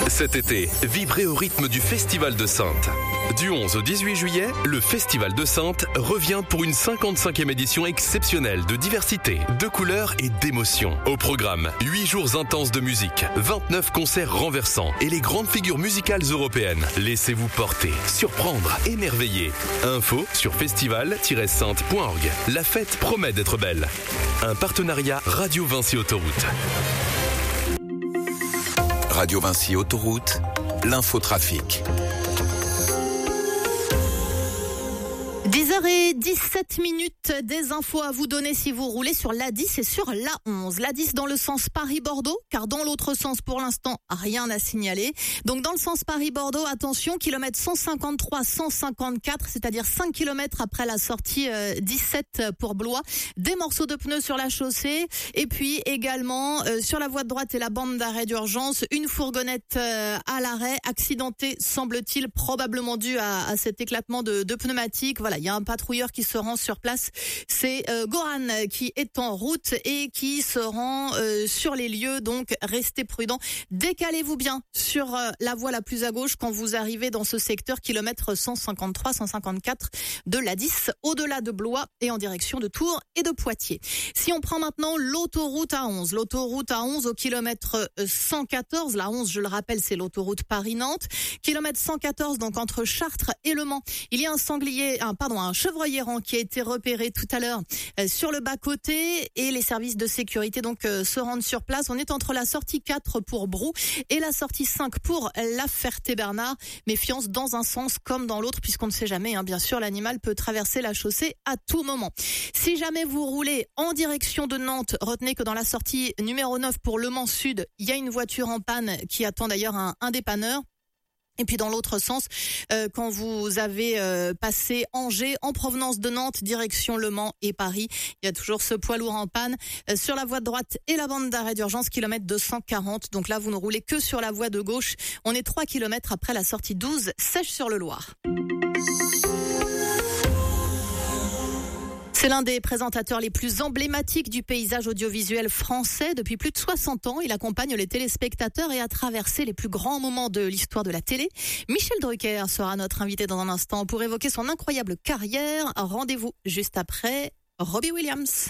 Cet été, vibrez au rythme du Festival de Saintes. Du 11 au 18 juillet, le Festival de Saintes revient pour une 55e édition exceptionnelle de diversité, de couleurs et d'émotions. Au programme, 8 jours intenses de musique, 29 concerts renversants et les grandes figures musicales européennes. Laissez-vous porter, surprendre, émerveiller. Info sur festival-sainte.org. La fête promet d'être belle. Un partenariat Radio Vinci Autoroute. Radio Vinci Autoroute, l'infotrafic. 10h17, des infos à vous donner si vous roulez sur l'A10 et sur l'A11. L'A10 dans le sens Paris-Bordeaux, car dans l'autre sens, pour l'instant, rien à signaler. Donc dans le sens Paris-Bordeaux, attention, kilomètre 153-154, c'est-à-dire 5 km après la sortie 17 pour Blois. Des morceaux de pneus sur la chaussée. Et puis également, sur la voie de droite et la bande d'arrêt d'urgence, une fourgonnette à l'arrêt, accidentée, semble-t-il, probablement due à cet éclatement de pneumatiques. Voilà, il y a un patrouilleur qui se rend sur place. C'est Goran qui est en route et qui se rend sur les lieux. Donc, restez prudents. Décalez-vous bien sur la voie la plus à gauche quand vous arrivez dans ce secteur kilomètre 153-154 de l'A10, au-delà de Blois et en direction de Tours et de Poitiers. Si on prend maintenant l'autoroute A11. L'autoroute A11 au kilomètre 114. La 11, je le rappelle, c'est l'autoroute Paris-Nantes. Kilomètre 114, donc entre Chartres et Le Mans. Il y a un chevreuil errant qui a été repéré tout à l'heure sur le bas-côté et les services de sécurité donc se rendent sur place. On est entre la sortie 4 pour Brou et la sortie 5 pour La Ferté-Bernard. Méfiance dans un sens comme dans l'autre puisqu'on ne sait jamais, bien sûr, l'animal peut traverser la chaussée à tout moment. Si jamais vous roulez en direction de Nantes, retenez que dans la sortie numéro 9 pour Le Mans Sud, il y a une voiture en panne qui attend d'ailleurs un dépanneur. Et puis dans l'autre sens, quand vous avez passé Angers en provenance de Nantes, direction Le Mans et Paris, il y a toujours ce poids lourd en panne sur la voie de droite et la bande d'arrêt d'urgence, kilomètre 240. Donc là, vous ne roulez que sur la voie de gauche. On est 3 kilomètres après la sortie 12, Sèche-sur-le-Loir. C'est l'un des présentateurs les plus emblématiques du paysage audiovisuel français. Depuis plus de 60 ans, il accompagne les téléspectateurs et a traversé les plus grands moments de l'histoire de la télé. Michel Drucker sera notre invité dans un instant pour évoquer son incroyable carrière. Rendez-vous juste après Robbie Williams.